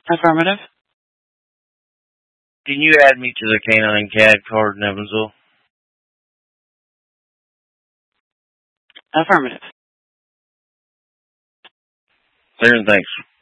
Affirmative. Can you add me to the Canine CAD card in Evansville? Affirmative. Clear and thanks.